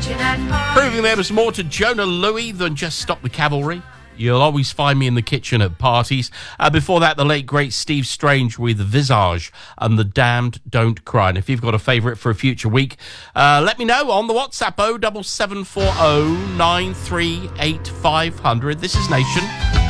Proving there was more to Jona Lewie than just Stop the Cavalry. You'll always find me in the kitchen at parties. Before that, the late, great Steve Strange with Visage and The Damned Don't Cry. And if you've got a favourite for a future week, let me know on the WhatsApp 07740 938 500. This is Nation.